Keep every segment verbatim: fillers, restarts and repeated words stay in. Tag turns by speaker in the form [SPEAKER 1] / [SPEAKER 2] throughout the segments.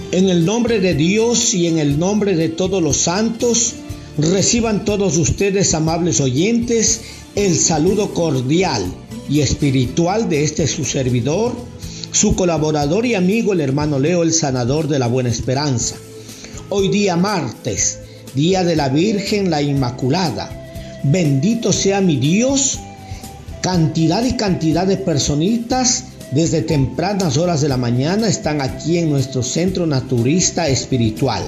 [SPEAKER 1] En el nombre de Dios y en el nombre de todos los santos, reciban todos ustedes, amables oyentes, el saludo cordial y espiritual de este su servidor, su colaborador y amigo, el hermano Leo, el sanador de la Buena Esperanza. Hoy día martes, día de la Virgen la Inmaculada. Bendito sea mi Dios. Cantidad y cantidad de personitas desde tempranas horas de la mañana están aquí en nuestro centro naturista espiritual.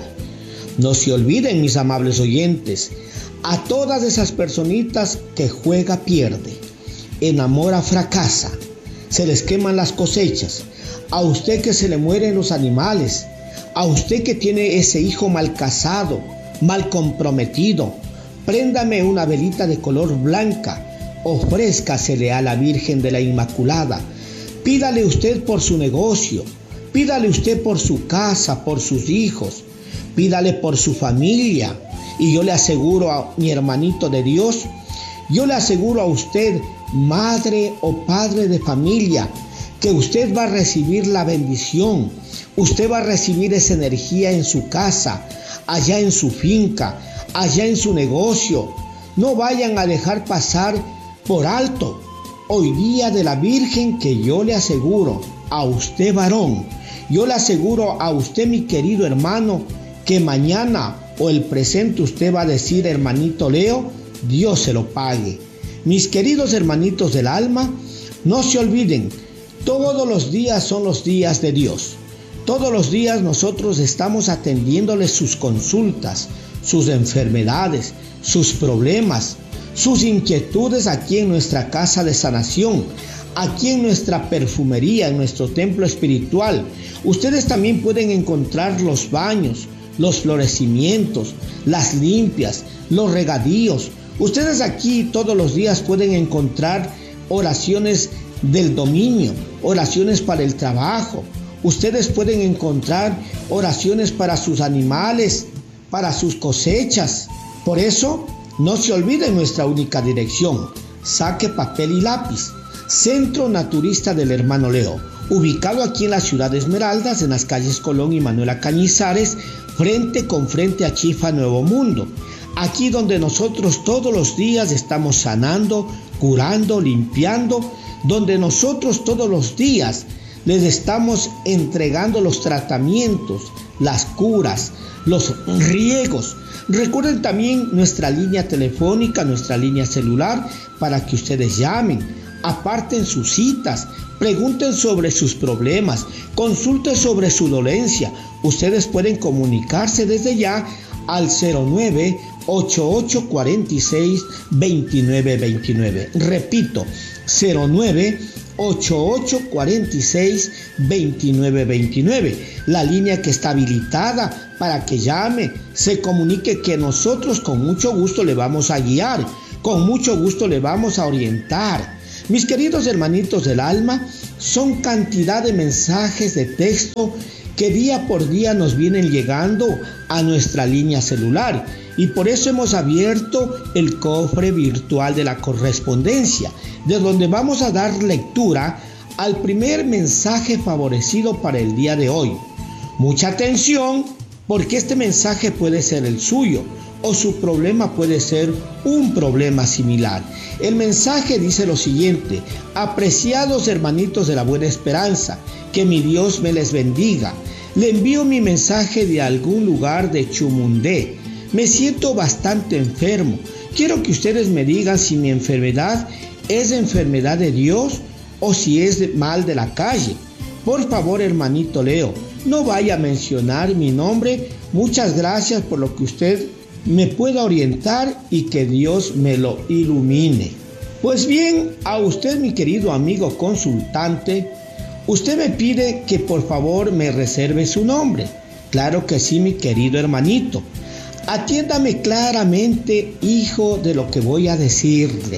[SPEAKER 1] No se olviden, mis amables oyentes, a todas esas personitas que juega pierde, enamora fracasa, se les queman las cosechas, a usted que se le mueren los animales, a usted que tiene ese hijo mal casado, mal comprometido, préndame una velita de color blanca, ofrézcasele a la Virgen de la Inmaculada. Pídale usted por su negocio, pídale usted por su casa, por sus hijos, pídale por su familia. Y yo le aseguro a mi hermanito de Dios, yo le aseguro a usted, madre o padre de familia, que usted va a recibir la bendición, usted va a recibir esa energía en su casa, allá en su finca, allá en su negocio. No vayan a dejar pasar por alto hoy día de la Virgen, que yo le aseguro a usted, varón, yo le aseguro a usted, mi querido hermano, que mañana o el presente usted va a decir, hermanito Leo, Dios se lo pague. Mis queridos hermanitos del alma, no se olviden, todos los días son los días de Dios. Todos los días nosotros estamos atendiéndoles sus consultas, sus enfermedades, sus problemas, sus inquietudes aquí en nuestra casa de sanación, aquí en nuestra perfumería, en nuestro templo espiritual. Ustedes también pueden encontrar los baños, los florecimientos, las limpias, los regadíos. Ustedes aquí todos los días pueden encontrar oraciones del dominio, oraciones para el trabajo. Ustedes pueden encontrar oraciones para sus animales, para sus cosechas. Por eso, no se olviden nuestra única dirección. Saque papel y lápiz. Centro Naturista del Hermano Leo, ubicado aquí en la ciudad de Esmeraldas, en las calles Colón y Manuela Cañizares, frente con frente a Chifa Nuevo Mundo. Aquí donde nosotros todos los días estamos sanando, curando, limpiando, donde nosotros todos los días les estamos entregando los tratamientos, las curas, los riegos. Recuerden también nuestra línea telefónica, nuestra línea celular, para que ustedes llamen, aparten sus citas, pregunten sobre sus problemas, consulten sobre su dolencia. Ustedes pueden comunicarse desde ya al cero nueve, ochenta y ocho cuarenta y seis, veintinueve veintinueve. Repito, cero nueve, ochenta y ocho cuarenta y seis, veintinueve veintinueve. La línea que está habilitada para que llame, se comunique, que nosotros con mucho gusto le vamos a guiar, con mucho gusto le vamos a orientar. Mis queridos hermanitos del alma, son cantidad de mensajes de texto que día por día nos vienen llegando a nuestra línea celular, y por eso hemos abierto el cofre virtual de la correspondencia, de donde vamos a dar lectura al primer mensaje favorecido para el día de hoy. Mucha atención, porque este mensaje puede ser el suyo, o su problema puede ser un problema similar. El mensaje dice lo siguiente: apreciados hermanitos de la Buena Esperanza, que mi Dios me les bendiga. Le envío mi mensaje de algún lugar de Chumundé. Me siento bastante enfermo. Quiero que ustedes me digan si mi enfermedad es enfermedad de Dios o si es mal de la calle. Por favor, hermanito Leo, no vaya a mencionar mi nombre. Muchas gracias por lo que usted me pueda orientar y que Dios me lo ilumine. Pues bien, a usted, mi querido amigo consultante, usted me pide que por favor me reserve su nombre. Claro que sí, mi querido hermanito. Atiéndame claramente, hijo, de lo que voy a decirle.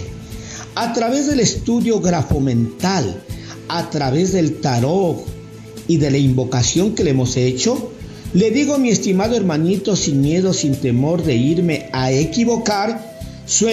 [SPEAKER 1] A través del estudio grafomental, a través del tarot y de la invocación que le hemos hecho, le digo, mi estimado hermanito, sin miedo, sin temor de irme a equivocar, su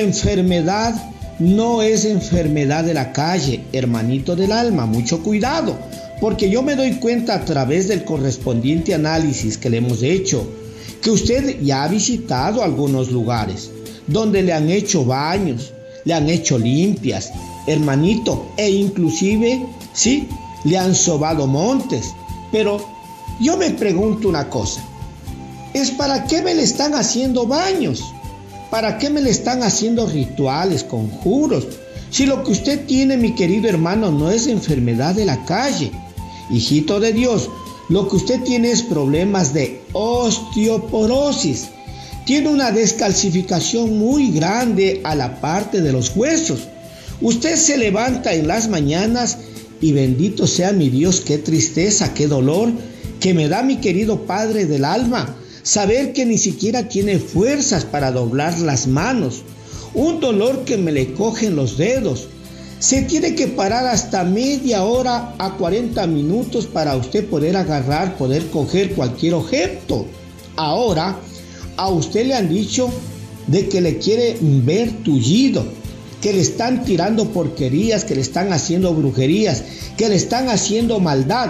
[SPEAKER 1] enfermedad no es enfermedad de la calle, hermanito del alma, mucho cuidado. porque yo me doy cuenta a través del correspondiente análisis que le hemos hecho, que usted ya ha visitado algunos lugares donde le han hecho baños, le han hecho limpias, hermanito, e inclusive, sí, le han sobado montes. Pero yo me pregunto una cosa, ¿es para qué me le están haciendo baños? ¿Para qué me le están haciendo rituales, conjuros? Si lo que usted tiene, mi querido hermano, no es enfermedad de la calle. Hijito de Dios, lo que usted tiene es problemas de osteoporosis. Tiene una descalcificación muy grande a la parte de los huesos. Usted se levanta en las mañanas y bendito sea mi Dios, qué tristeza, qué dolor que me da mi querido Padre del alma, saber que ni siquiera tiene fuerzas para doblar las manos. Un dolor que me le cogen los dedos. Se tiene que parar hasta media hora a cuarenta minutos para usted poder agarrar, poder coger cualquier objeto. Ahora, a usted le han dicho de que le quiere ver tullido, que le están tirando porquerías, que le están haciendo brujerías, que le están haciendo maldad.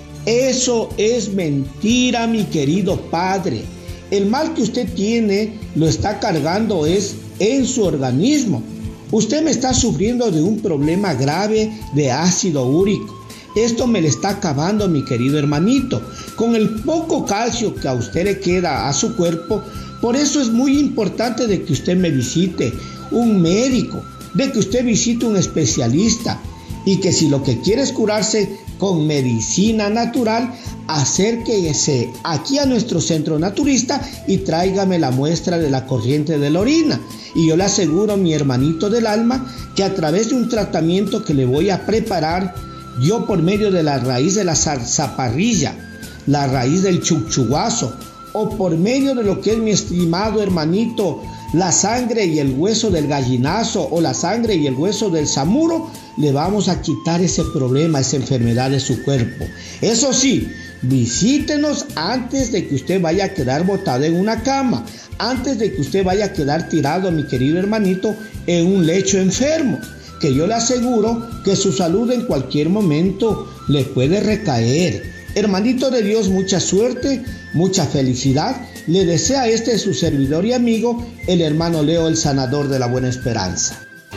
[SPEAKER 1] Eso es mentira, mi querido padre. El mal que usted tiene lo está cargando es en su organismo. Usted me está sufriendo de un problema grave de ácido úrico. Esto me le está acabando, mi querido hermanito, con el poco calcio que a usted le queda a su cuerpo. Por eso es muy importante de que usted me visite un médico, de que usted visite un especialista, y que si lo que quiere es curarse con medicina natural, acérquese aquí a nuestro centro naturista y tráigame la muestra de la corriente de la orina. Y yo le aseguro, mi hermanito del alma, que a través de un tratamiento que le voy a preparar, yo por medio de la raíz de la zarzaparrilla, la raíz del chuchuazo, o por medio de lo que es, mi estimado hermanito, la sangre y el hueso del gallinazo, o la sangre y el hueso del samuro, le vamos a quitar ese problema, esa enfermedad de su cuerpo. Eso sí, visítenos antes de que usted vaya a quedar botado en una cama, antes de que usted vaya a quedar tirado, mi querido hermanito, en un lecho enfermo, que yo le aseguro que su salud en cualquier momento le puede recaer. Hermanito de Dios, mucha suerte, mucha felicidad. Le desea este su servidor y amigo, el hermano Leo, el sanador de la Buena Esperanza.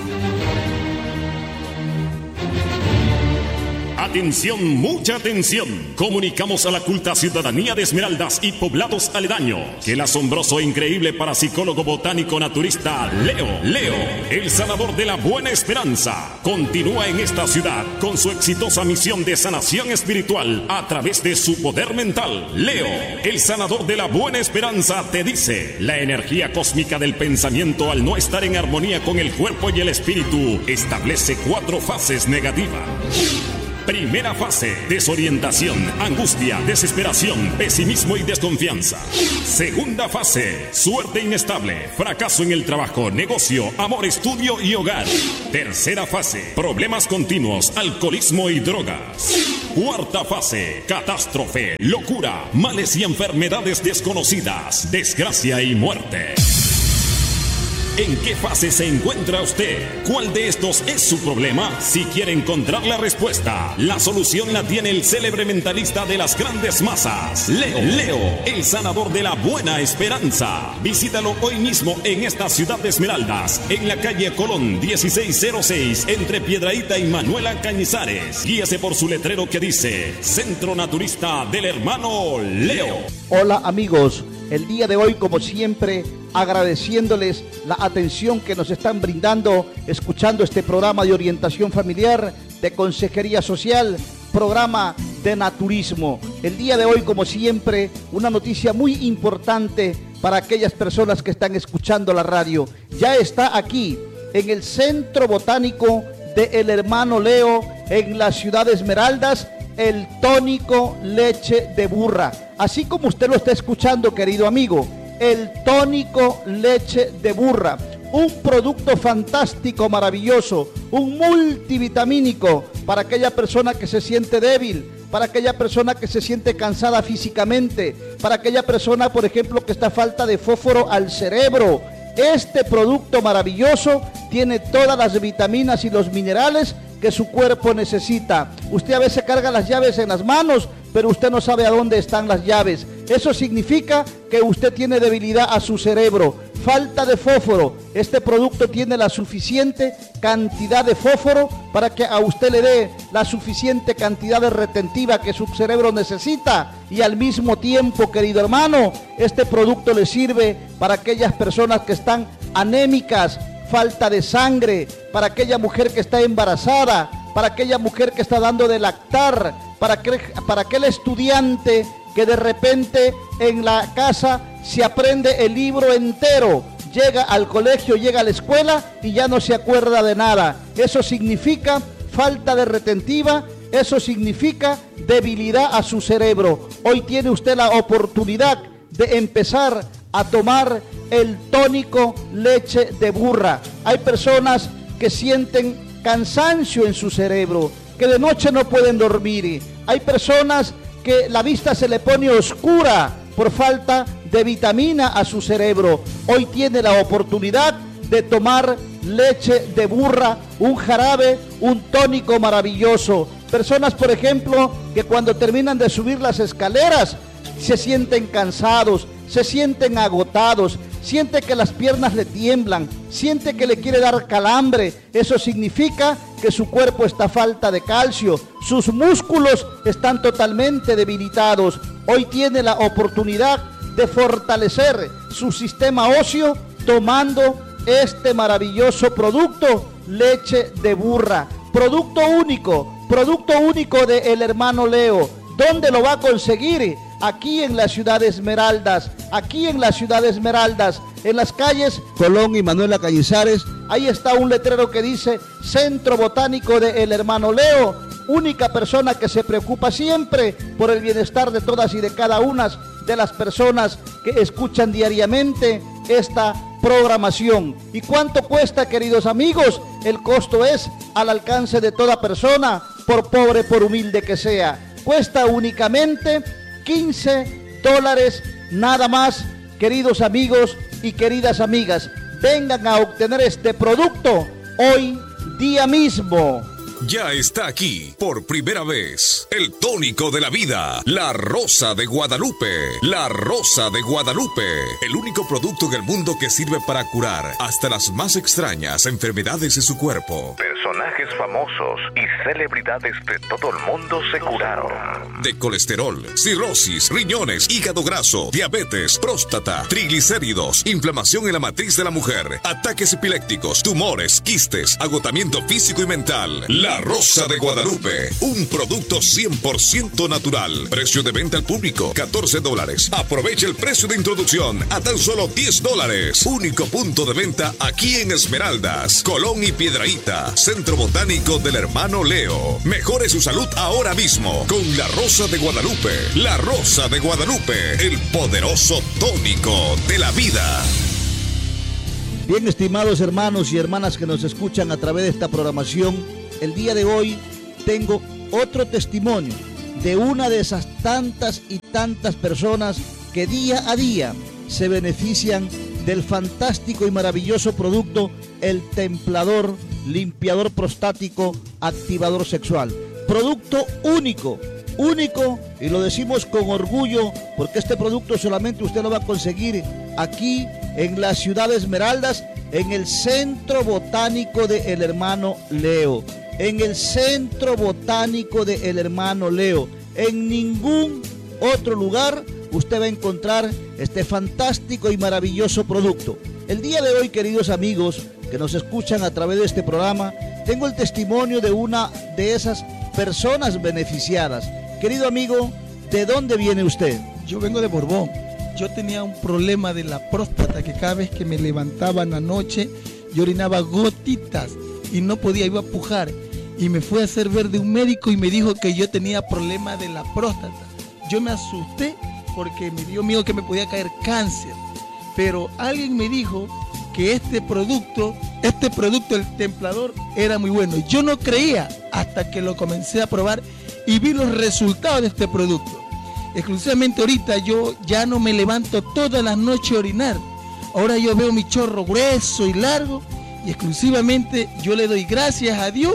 [SPEAKER 2] Atención, mucha atención. Comunicamos a la culta ciudadanía de Esmeraldas y poblados aledaños que el asombroso e increíble parapsicólogo botánico naturista Leo, Leo, el sanador de la Buena Esperanza, continúa en esta ciudad con su exitosa misión de sanación espiritual a través de su poder mental. Leo, el sanador de la Buena Esperanza, te dice: la energía cósmica del pensamiento, al no estar en armonía con el cuerpo y el espíritu, establece cuatro fases negativas. Primera fase: desorientación, angustia, desesperación, pesimismo y desconfianza. Segunda fase: suerte inestable, fracaso en el trabajo, negocio, amor, estudio y hogar. Tercera fase: problemas continuos, alcoholismo y drogas. Cuarta fase: catástrofe, locura, males y enfermedades desconocidas, desgracia y muerte. ¿En qué fase se encuentra usted? ¿Cuál de estos es su problema? Si quiere encontrar la respuesta, la solución la tiene el célebre mentalista de las grandes masas, Leo, Leo, el sanador de la Buena Esperanza. Visítalo hoy mismo en esta ciudad de Esmeraldas, en la calle Colón dieciséis cero seis, entre Piedrahíta y Manuela Cañizares. Guíese por su letrero que dice: Centro Naturista del Hermano Leo.
[SPEAKER 3] Hola amigos, el día de hoy, como siempre, agradeciéndoles la atención que nos están brindando, escuchando este programa de orientación familiar, de consejería social, programa de naturismo. El día de hoy, como siempre, una noticia muy importante para aquellas personas que están escuchando la radio. Ya está aquí, en el Centro Botánico de El Hermano Leo, en la ciudad de Esmeraldas, el tónico leche de burra. Así como usted lo está escuchando, querido amigo, el tónico leche de burra, un producto fantástico, maravilloso, un multivitamínico para aquella persona que se siente débil, para aquella persona que se siente cansada físicamente, para aquella persona, por ejemplo, que está falta de fósforo al cerebro. Este producto maravilloso tiene todas las vitaminas y los minerales que que su cuerpo necesita. Usted a veces carga las llaves en las manos, pero usted no sabe a dónde están las llaves. Eso significa que usted tiene debilidad a su cerebro, falta de fósforo. Este producto tiene la suficiente cantidad de fósforo para que a usted le dé la suficiente cantidad de retentiva que su cerebro necesita, y al mismo tiempo, querido hermano, este producto le sirve para aquellas personas que están anémicas, falta de sangre, para aquella mujer que está embarazada, para aquella mujer que está dando de lactar, para aquel, para aquel estudiante que de repente en la casa se aprende el libro entero, llega al colegio, llega a la escuela y ya no se acuerda de nada. Eso significa falta de retentiva, eso significa debilidad a su cerebro. Hoy tiene usted la oportunidad de empezar a tomar el tónico leche de burra. Hay personas que sienten cansancio en su cerebro, que de noche no pueden dormir. Hay personas que la vista se le pone oscura por falta de vitamina a su cerebro. Hoy tiene la oportunidad de tomar leche de burra, un jarabe, un tónico maravilloso. Personas, por ejemplo, que cuando terminan de subir las escaleras se sienten cansados, se sienten agotados, siente que las piernas le tiemblan, siente que le quiere dar calambre. Eso significa que su cuerpo está a falta de calcio, sus músculos están totalmente debilitados. Hoy tiene la oportunidad de fortalecer su sistema óseo tomando este maravilloso producto, leche de burra. Producto único, producto único de El Hermano Leo. ¿Dónde lo va a conseguir? Aquí en la ciudad de Esmeraldas, aquí en la ciudad de Esmeraldas, en las calles Colón y Manuela Cañizares. Ahí está un letrero que dice Centro Botánico de El Hermano Leo, única persona que se preocupa siempre por el bienestar de todas y de cada una de las personas que escuchan diariamente esta programación. ¿Y cuánto cuesta, queridos amigos? El costo es al alcance de toda persona, por pobre, por humilde que sea. Cuesta únicamente quince dólares nada más, queridos amigos y queridas amigas. Vengan a obtener este producto hoy día mismo.
[SPEAKER 2] Ya está aquí, por primera vez, el tónico de la vida, la Rosa de Guadalupe. La Rosa de Guadalupe, el único producto en el mundo que sirve para curar hasta las más extrañas enfermedades de su cuerpo.
[SPEAKER 4] Personajes famosos y celebridades de todo el mundo se curaron.
[SPEAKER 2] De colesterol, cirrosis, riñones, hígado graso, diabetes, próstata, triglicéridos, inflamación en la matriz de la mujer, ataques epilépticos, tumores, quistes, agotamiento físico y mental. La Rosa de Guadalupe, un producto cien por ciento natural. Precio de venta al público, catorce dólares. Aprovecha el precio de introducción a tan solo diez dólares. Único punto de venta aquí en Esmeraldas, Colón y Piedrahíta, Centro Botánico del Hermano Leo. Mejore su salud ahora mismo con La Rosa de Guadalupe. La Rosa de Guadalupe, el poderoso tónico de la vida.
[SPEAKER 3] Bien, estimados hermanos y hermanas que nos escuchan a través de esta programación, el día de hoy tengo otro testimonio de una de esas tantas y tantas personas que día a día se benefician del fantástico y maravilloso producto El Templador, limpiador prostático, activador sexual. Producto único, único, y lo decimos con orgullo porque este producto solamente usted lo va a conseguir aquí en la ciudad de Esmeraldas, en el Centro Botánico de El Hermano Leo. En el Centro Botánico de El Hermano Leo. En ningún otro lugar usted va a encontrar este fantástico y maravilloso producto. El día de hoy, queridos amigos que nos escuchan a través de este programa, tengo el testimonio de una de esas personas beneficiadas. Querido amigo, ¿de dónde viene usted?
[SPEAKER 5] Yo vengo de Borbón. Yo tenía un problema de la próstata que cada vez que me levantaba en la noche yo orinaba gotitas y no podía, iba a pujar. Y me fui a hacer ver de un médico y me dijo que yo tenía problema de la próstata. Yo me asusté porque me dio miedo que me podía caer cáncer. Pero alguien me dijo que este producto, este producto, el Templador, era muy bueno. Yo no creía hasta que lo comencé a probar y vi los resultados de este producto. Exclusivamente ahorita yo ya no me levanto todas las noches a orinar. Ahora yo veo mi chorro grueso y largo y exclusivamente yo le doy gracias a Dios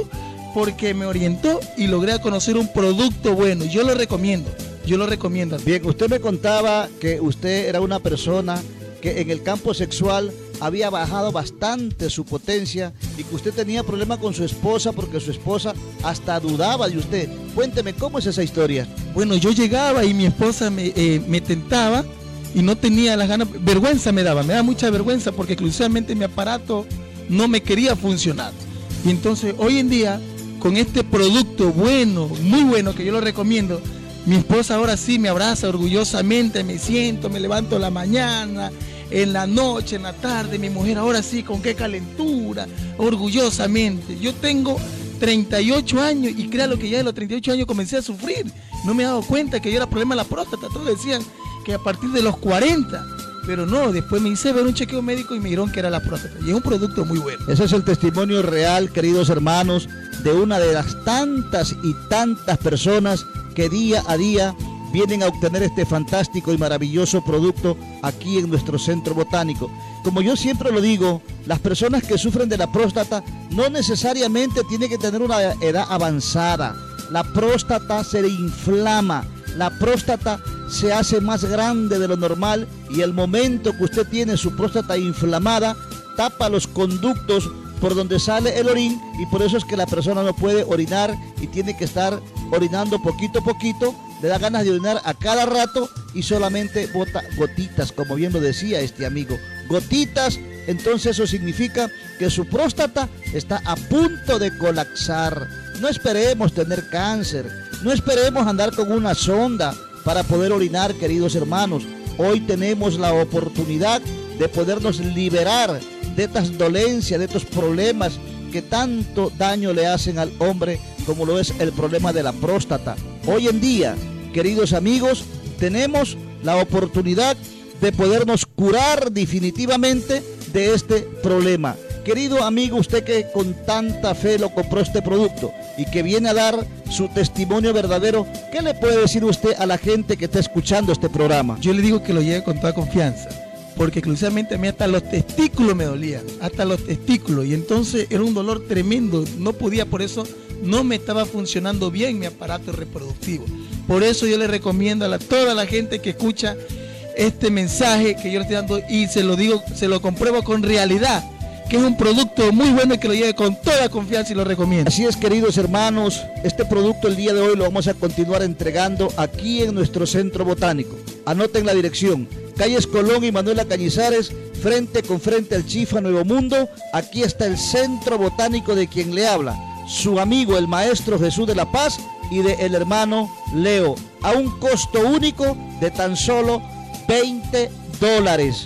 [SPEAKER 5] porque me orientó y logré conocer un producto bueno. Yo lo recomiendo, yo lo recomiendo.
[SPEAKER 3] Bien, usted me contaba que usted era una persona que en el campo sexual había bajado bastante su potencia y que usted tenía problemas con su esposa porque su esposa hasta dudaba de usted. Cuénteme, ¿cómo es esa historia?
[SPEAKER 5] Bueno, yo llegaba y mi esposa me, eh, me tentaba y no tenía las ganas, vergüenza me daba, me daba mucha vergüenza porque exclusivamente mi aparato no me quería funcionar. Y entonces hoy en día, con este producto bueno, muy bueno, que yo lo recomiendo, mi esposa ahora sí me abraza orgullosamente, me siento, me levanto en la mañana, en la noche, en la tarde, mi mujer ahora sí, con qué calentura, orgullosamente. Yo tengo treinta y ocho años y créalo que ya de los treinta y ocho años comencé a sufrir. No me he dado cuenta que yo era problema de la próstata, todos decían que a partir de los cuarenta, pero no, después me hice ver un chequeo médico y me dijeron que era la próstata y es un producto muy bueno.
[SPEAKER 3] Ese es el testimonio real, queridos hermanos, de una de las tantas y tantas personas que día a día vienen a obtener este fantástico y maravilloso producto aquí en nuestro centro botánico. Como yo siempre lo digo, las personas que sufren de la próstata no necesariamente tienen que tener una edad avanzada. La próstata se inflama, la próstata se hace más grande de lo normal y el momento que usted tiene su próstata inflamada, tapa los conductos por donde sale el orín y por eso es que la persona no puede orinar y tiene que estar orinando poquito a poquito, le da ganas de orinar a cada rato y solamente bota gotitas, como bien lo decía este amigo, gotitas. Entonces eso significa que su próstata está a punto de colapsar. No esperemos tener cáncer, no esperemos andar con una sonda para poder orinar, queridos hermanos. Hoy tenemos la oportunidad de podernos liberar de estas dolencias, de estos problemas que tanto daño le hacen al hombre, como lo es el problema de la próstata. Hoy en día, queridos amigos, tenemos la oportunidad de podernos curar definitivamente de este problema. Querido amigo, usted que con tanta fe lo compró este producto y que viene a dar su testimonio verdadero, ¿qué le puede decir usted a la gente que está escuchando este programa?
[SPEAKER 5] Yo le digo que lo lleve con toda confianza, porque exclusivamente a mí hasta los testículos me dolían, hasta los testículos, y entonces era un dolor tremendo, no podía, por eso no me estaba funcionando bien mi aparato reproductivo. Por eso yo le recomiendo a la, toda la gente que escucha este mensaje que yo le estoy dando, y se lo digo, se lo compruebo con realidad, que es un producto muy bueno y que lo lleve con toda confianza y lo recomiendo.
[SPEAKER 3] Así es, queridos hermanos, este producto el día de hoy lo vamos a continuar entregando aquí en nuestro centro botánico. Anoten la dirección: calles Colón y Manuela Cañizares, frente con frente al Chifa Nuevo Mundo. Aquí está el centro botánico de quien le habla, su amigo el maestro Jesús de la Paz y de el hermano Leo, a un costo único de tan solo veinte dólares.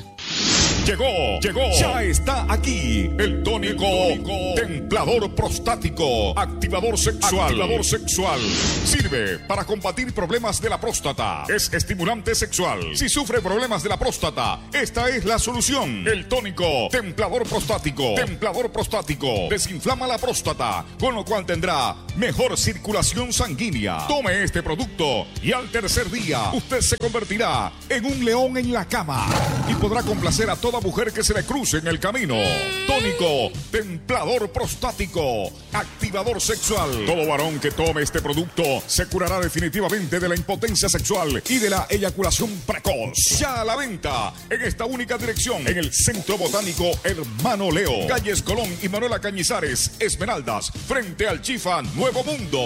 [SPEAKER 2] Llegó, llegó, ya está aquí el tónico, tónico templador prostático, activador sexual, activador sexual. Sirve para combatir problemas de la próstata. Es estimulante sexual. Si sufre problemas de la próstata, esta es la solución. El tónico templador prostático, templador prostático, desinflama la próstata, con lo cual tendrá mejor circulación sanguínea. Tome este producto y al tercer día usted se convertirá en un león en la cama y podrá complacer a toda mujer que se le cruce en el camino. Tónico templador prostático, activador sexual. Todo varón que tome este producto se curará definitivamente de la impotencia sexual y de la eyaculación precoz. Ya a la venta en esta única dirección, en el Centro Botánico Hermano Leo, calles Colón y Manuela Cañizares, Esmeraldas, frente al Chifa Nuevo Mundo.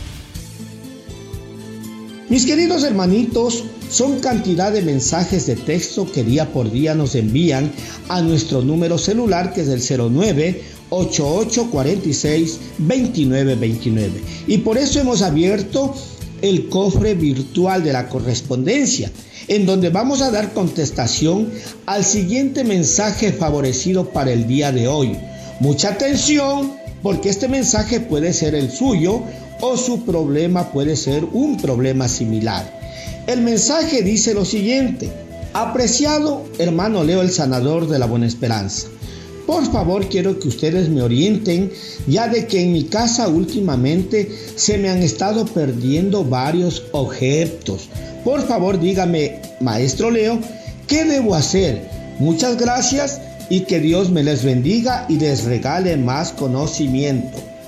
[SPEAKER 1] Mis queridos hermanitos, son cantidad de mensajes de texto que día por día nos envían a nuestro número celular, que es el cero nueve, ocho ocho cuatro seis, dos nueve dos nueve. Y por eso hemos abierto el cofre virtual de la correspondencia, en donde vamos a dar contestación al siguiente mensaje favorecido para el día de hoy. Mucha atención, porque este mensaje puede ser el suyo o su problema puede ser un problema similar. El mensaje dice lo siguiente: apreciado hermano Leo, el sanador de la Buena Esperanza, por favor quiero que ustedes me orienten, ya de que en mi casa últimamente se me han estado perdiendo varios objetos. Por favor dígame, maestro Leo, ¿qué debo hacer? Muchas gracias y que Dios me les bendiga y les regale más conocimiento.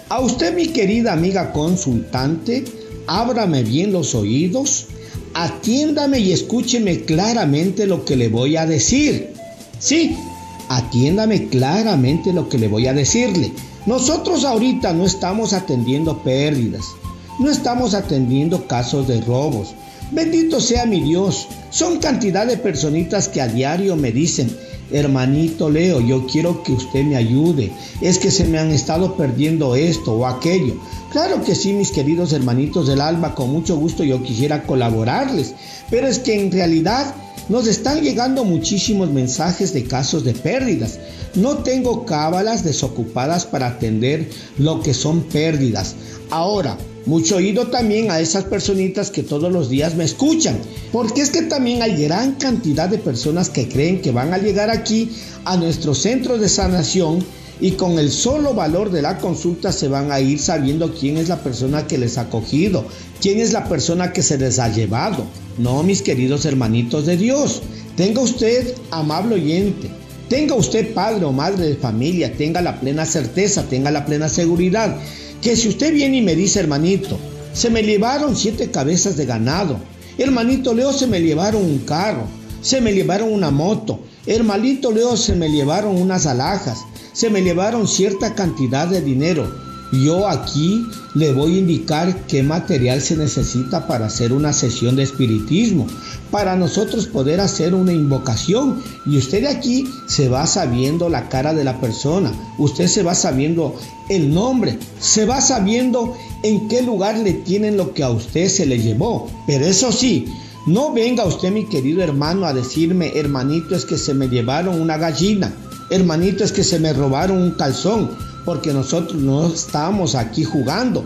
[SPEAKER 1] A usted, mi querida amiga consultante, ábrame bien los oídos, atiéndame y escúcheme claramente lo que le voy a decir. Sí, atiéndame claramente lo que le voy a decirle. Nosotros ahorita no estamos atendiendo pérdidas, no estamos atendiendo casos de robos. Bendito sea mi Dios. Son cantidad de personitas que a diario me dicen: hermanito Leo, yo quiero que usted me ayude, es que se me han estado perdiendo esto o aquello. Claro que sí, mis queridos hermanitos del alma, con mucho gusto yo quisiera colaborarles, pero es que en realidad nos están llegando muchísimos mensajes de casos de pérdidas. No tengo cábalas desocupadas para atender lo que son pérdidas. Ahora, mucho oído también a esas personitas que todos los días me escuchan, porque es que también hay gran cantidad de personas que creen que van a llegar aquí a nuestro centro de sanación y con el solo valor de la consulta se van a ir sabiendo quién es la persona que les ha cogido, quién es la persona que se les ha llevado. No, mis queridos hermanitos de Dios, tenga usted, amable oyente, tenga usted padre o madre de familia, tenga la plena certeza, tenga la plena seguridad, que si usted viene y me dice: hermanito, se me llevaron siete cabezas de ganado, hermanito Leo, se me llevaron un carro, se me llevaron una moto, hermanito Leo, se me llevaron unas alhajas, se me llevaron cierta cantidad de dinero, yo aquí le voy a indicar qué material se necesita para hacer una sesión de espiritismo, para nosotros poder hacer una invocación, y usted de aquí se va sabiendo la cara de la persona, usted se va sabiendo el nombre, se va sabiendo en qué lugar le tienen lo que a usted se le llevó. Pero eso sí, no venga usted, mi querido hermano, a decirme: hermanito, es que se me llevaron una gallina, hermanito, es que se me robaron un calzón, porque nosotros no estamos aquí jugando.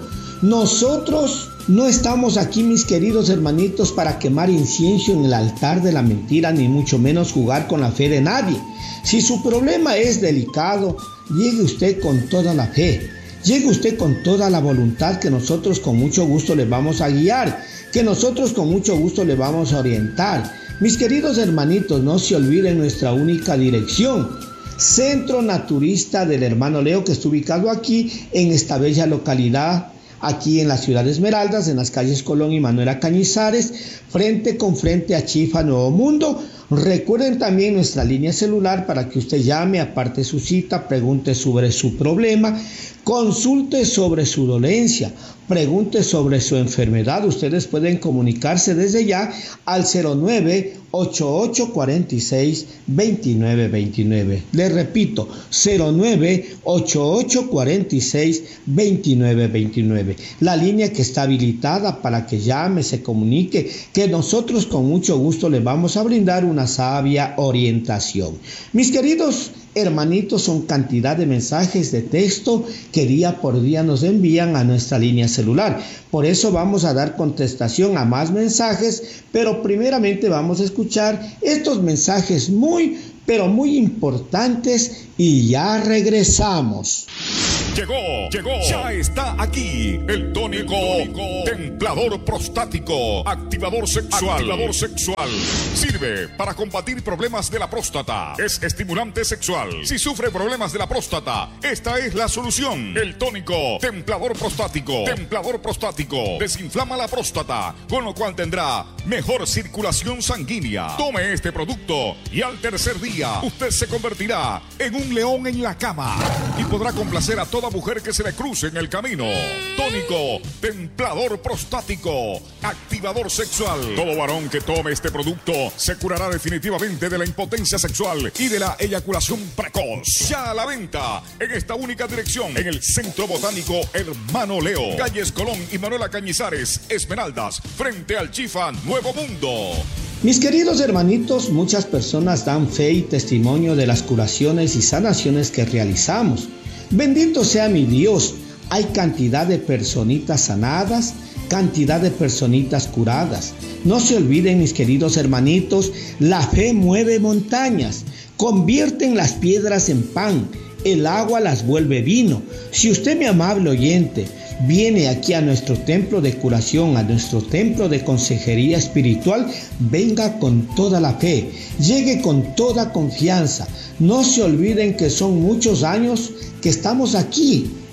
[SPEAKER 1] Nosotros no estamos aquí, mis queridos hermanitos, para quemar incienso en el altar de la mentira, ni mucho menos jugar con la fe de nadie. Si su problema es delicado, llegue usted con toda la fe, llegue usted con toda la voluntad, que nosotros con mucho gusto le vamos a guiar, que nosotros con mucho gusto le vamos a orientar. Mis queridos hermanitos, no se olviden nuestra única dirección: Centro Naturista del Hermano Leo, que está ubicado aquí en esta bella localidad, aquí en la ciudad de Esmeraldas, en las calles Colón y Manuela Cañizares, frente con frente a Chifa Nuevo Mundo. Recuerden también nuestra línea celular para que usted llame, aparte su cita, pregunte sobre su problema, consulte sobre su dolencia, pregunte sobre su enfermedad. Ustedes pueden comunicarse desde ya al cero nueve, ocho ocho cuatro seis, dos nueve dos nueve. Les repito, cero nueve, ocho ocho cuatro seis, dos nueve dos nueve. La línea que está habilitada para que llame, se comunique, que nosotros con mucho gusto le vamos a brindar una sabia orientación. Mis queridos hermanitos, son cantidad de mensajes de texto que día por día nos envían a nuestra línea celular. Por eso vamos a dar contestación a más mensajes, pero primeramente vamos a escuchar estos mensajes muy, pero muy importantes, y ya regresamos.
[SPEAKER 2] Llegó, llegó, ya está aquí el tónico, tónico templador prostático, activador sexual, activador sexual. Sirve para combatir problemas de la próstata. Es estimulante sexual. Si sufre problemas de la próstata, esta es la solución. El tónico templador prostático, templador prostático, desinflama la próstata, con lo cual tendrá mejor circulación sanguínea. Tome este producto y al tercer día usted se convertirá en un león en la cama y podrá complacer a toda mujer que se le cruce en el camino. Tónico templador prostático, activador sexual. Todo varón que tome este producto se curará definitivamente de la impotencia sexual y de la eyaculación precoz. Ya a la venta en esta única dirección, en el Centro Botánico Hermano Leo, calles Colón y Manuela Cañizares, Esmeraldas, frente al Chifa Nuevo Mundo.
[SPEAKER 1] Mis queridos hermanitos, muchas personas dan fe y testimonio de las curaciones y sanaciones que realizamos. Bendito sea mi Dios, hay cantidad de personitas sanadas, cantidad de personitas curadas. No se olviden, mis queridos hermanitos, la fe mueve montañas, convierten las piedras en pan, el agua las vuelve vino. Si usted, mi amable oyente, viene aquí a nuestro templo de curación, a nuestro templo de consejería espiritual, venga con toda la fe, llegue con toda confianza. No se olviden que son muchos años que estamos aquí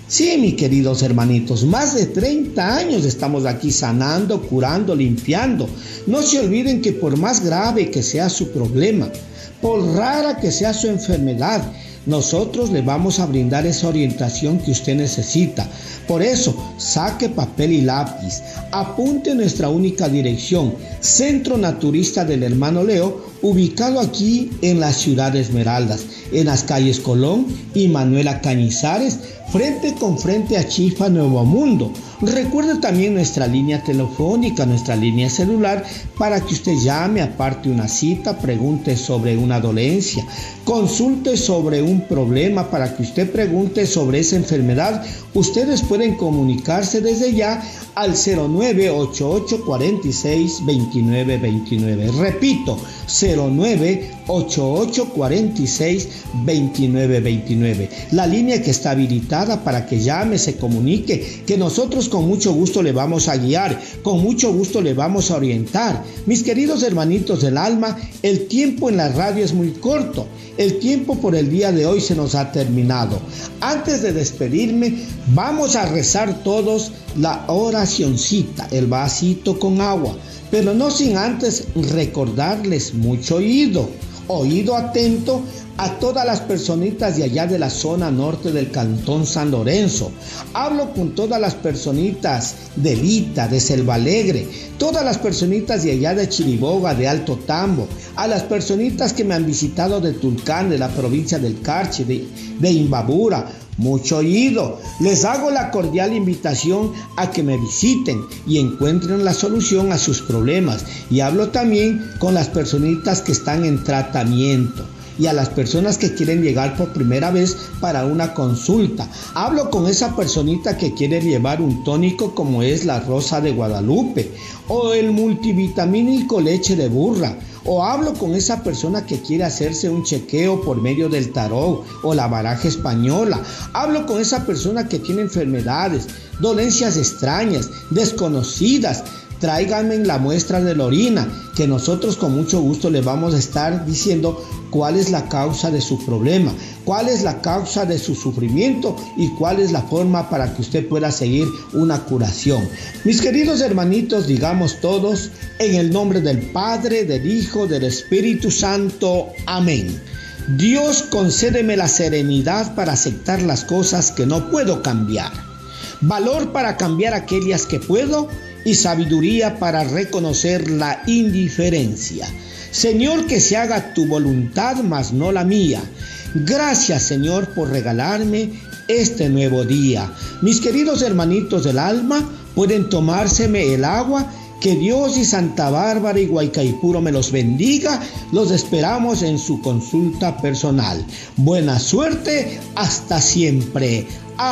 [SPEAKER 1] Sí, mis queridos hermanitos, más de treinta años estamos aquí sanando, curando, limpiando. No se olviden que por más grave que sea su problema, por rara que sea su enfermedad, nosotros le vamos a brindar esa orientación que usted necesita. Por eso, saque papel y lápiz, apunte nuestra única dirección, Centro Naturista del Hermano Leo, ubicado aquí en la ciudad de Esmeraldas, en las calles Colón y Manuela Cañizares, frente con frente a Chifa Nuevo Mundo. Recuerde también nuestra línea telefónica, nuestra línea celular, para que usted llame, aparte una cita, pregunte sobre una dolencia, consulte sobre un problema, para que usted pregunte sobre esa enfermedad. Ustedes pueden comunicarse desde ya al cero nueve ocho ocho cuatro seis dos nueve dos nueve. Repito, cero nueve ocho ocho cuatro seis dos nueve dos nueve. La línea que está habilitada para que llame, se comunique, que nosotros con mucho gusto le vamos a guiar, con mucho gusto le vamos a orientar. Mis queridos hermanitos del alma, el tiempo en la radio es muy corto. El tiempo por el día de hoy se nos ha terminado. Antes de despedirme, vamos a rezar todos la oracioncita, el vasito con agua, pero no sin antes recordarles mucho oído, oído atento a todas las personitas de allá de la zona norte del Cantón San Lorenzo. Hablo con todas las personitas de Lita, de Selva Alegre, todas las personitas de allá de Chiriboga, de Alto Tambo, a las personitas que me han visitado de Tulcán, de la provincia del Carchi, de, de Imbabura. Mucho oído, les hago la cordial invitación a que me visiten y encuentren la solución a sus problemas. Y hablo también con las personitas que están en tratamiento y a las personas que quieren llegar por primera vez para una consulta. Hablo con esa personita que quiere llevar un tónico como es la Rosa de Guadalupe o el multivitamínico leche de burra. O hablo con esa persona que quiere hacerse un chequeo por medio del tarot o la baraja española. Hablo con esa persona que tiene enfermedades, dolencias extrañas, desconocidas. Tráiganme la muestra de la orina, que nosotros con mucho gusto le vamos a estar diciendo cuál es la causa de su problema, cuál es la causa de su sufrimiento y cuál es la forma para que usted pueda seguir una curación. Mis queridos hermanitos, digamos todos, en el nombre del Padre, del Hijo, del Espíritu Santo. Amén. Dios, concédeme la serenidad para aceptar las cosas que no puedo cambiar, valor para cambiar aquellas que puedo y sabiduría para reconocer la indiferencia. Señor, que se haga tu voluntad, mas no la mía. Gracias, Señor, por regalarme este nuevo día. Mis queridos hermanitos del alma, pueden tomárseme el agua. Que Dios y Santa Bárbara y Guaycaipuro me los bendiga. Los esperamos en su consulta personal. Buena suerte, hasta siempre.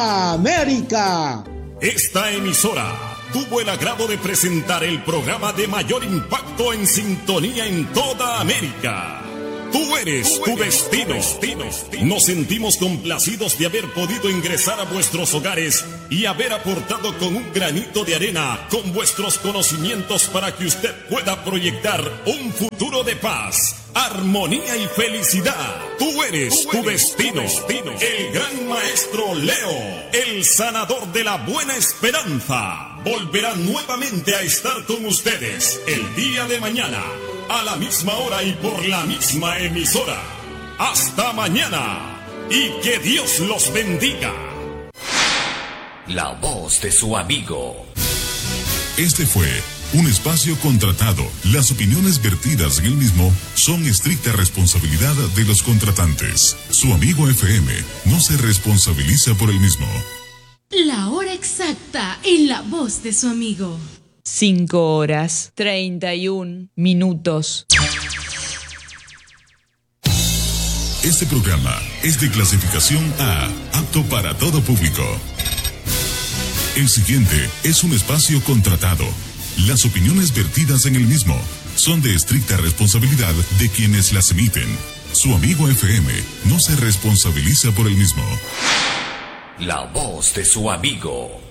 [SPEAKER 1] ¡América!
[SPEAKER 2] Esta emisora tuvo el agrado de presentar el programa de mayor impacto en sintonía en toda América. Tú eres tu destino. Nos sentimos complacidos de haber podido ingresar a vuestros hogares y haber aportado con un granito de arena con vuestros conocimientos para que usted pueda proyectar un futuro de paz, armonía y felicidad. Tú eres tu destino. El gran maestro Leo, el sanador de la buena esperanza, volverá nuevamente a estar con ustedes el día de mañana, a la misma hora y por la misma emisora. Hasta mañana y que Dios los bendiga.
[SPEAKER 6] La voz de su amigo.
[SPEAKER 7] Este fue un espacio contratado. Las opiniones vertidas en el mismo son estricta responsabilidad de los contratantes. Su amigo F M no se responsabiliza por el mismo.
[SPEAKER 8] La hora exacta en la voz de su amigo.
[SPEAKER 9] Cinco horas, treinta y un minutos.
[SPEAKER 7] Este programa es de clasificación A, apto para todo público. El siguiente es un espacio contratado. Las opiniones vertidas en el mismo son de estricta responsabilidad de quienes las emiten. Su amigo F M no se responsabiliza por el mismo.
[SPEAKER 6] La voz de su amigo.